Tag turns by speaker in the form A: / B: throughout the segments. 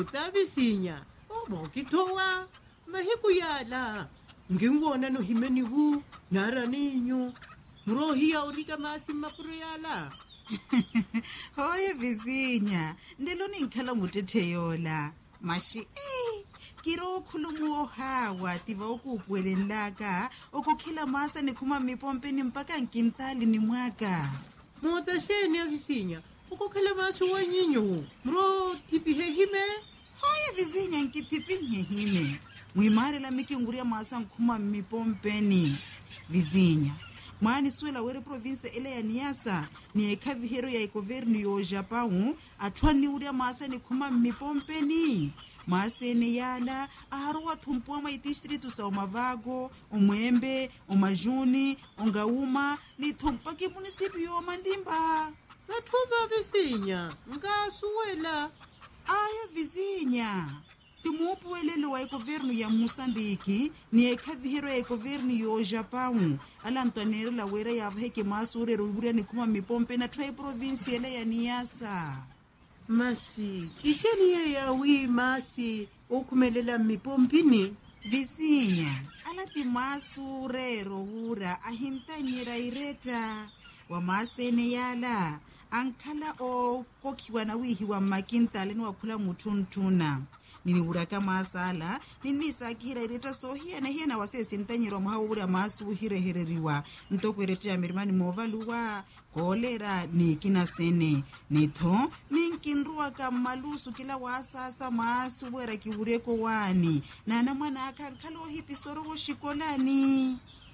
A: Ita visinya. Omo kitowa. Mahiku yala. Ngingwona no himeni hu. Nara ninyo. Murohia ulika masi mapuro yala.
B: Hoye vizinya. Ndeloni nkhala mutetheyola. Mashi kiro khulumu hawa tiva ukupwele nlaka okukhila masa nikhuma mipompeni mpaka nkintali ni mwaka.
A: Mota sheni ya visinya. Ukukhala masu wa nyinyo. Muro tipi hehime.
B: Hoye vizinya nkitipi nhehime. Mwimare la mikinguria masa nkhuma mipompeni. Vizinya. Mwani suela were province ele ya Niassa ni ekavihero ya ekoverni yo Japão atwani uria masa ni khuma mipompeni. Masene yala aharuwa thumpua mai distritu sa Umavago, Umwembe, Umajuni, Ungauma ni thumpa ki munisipio wa Mandimba.
A: Nathuba visinya. Nga suela.
B: Aya vizinya. Timupu welelo wa ekovernu ya Mosambiki ni ekavihero ya ekoverni yo Japão. Ala ntonere la wera ya vheke masure ruburia ni kuma mipompe na trai provinsi ele ya Niassa.
A: Masi, isheni ya wi masi ukumelela mipompini.
B: Visinya, ala timasure rohura ahintanyira ireta. Wa masene yala, ankala o kokiwa na wihi wa makintale ni wakula mutuntuna. Nini uraka masala, nini sakira ireta sohia na hiya na wasesi ntanyiro mahawura masu hirehereriwa. Ntoko ireta ya mirimani movaluwa, kolera ni kina sene. Neto, minkinruwa kamalusu kila wasasa masu wera kiureko wani. Na mwana akankalo hipisoro wo shikolani.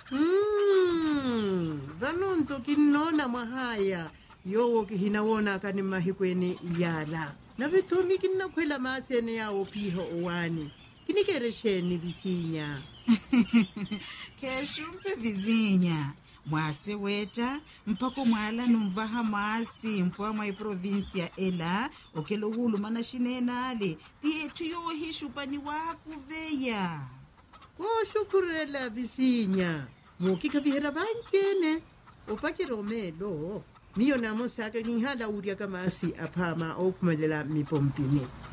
A: Vanunto kinona mahaya. Yowo kihinawona kani mahikweni yala. Na vituni kina kwela masene ya opiho owani. Kinikeresheni visinya.
B: Keshumpe vizinya. Mwase weta, mpako mwala numvaha maasi mpwa mwa provinsia ela, okelo hulu mana shinenale, tietu yo hishupani waku veya.
A: Shukurela visinya. Mukika vihera vankene. Opake romelo. Miyo namo saka ngihala uria kamasi apama okumelela mipompini.